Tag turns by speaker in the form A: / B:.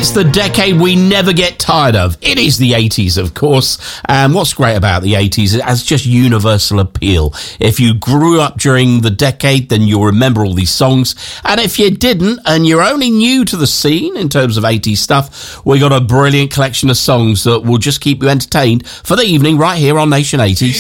A: It's the decade we never get tired of. It is the 80s, of course. And what's great about the 80s, it has just universal appeal. If you grew up during the decade, then you'll remember all these songs. And if you didn't, and you're only new to the scene in terms of 80s stuff, we got a brilliant collection of songs that will just keep you entertained for the evening right here on Nation 80s.